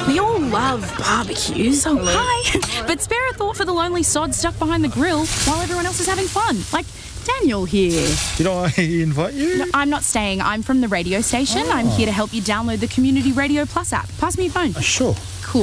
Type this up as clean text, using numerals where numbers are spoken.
We all love barbecues. Oh, hi. But spare a thought for the lonely sod stuck behind the grill while everyone else is having fun. Like Daniel here. Did I invite you? No, I'm not staying. I'm from the radio station. I'm here to help you download the Community Radio Plus app. Pass me your phone. Sure.